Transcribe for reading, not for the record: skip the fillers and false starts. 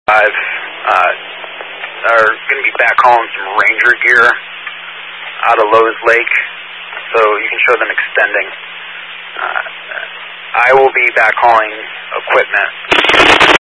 are going to be backhauling some Ranger gear out of Lowe's Lake, so you can show them extending. I will be backhauling equipment.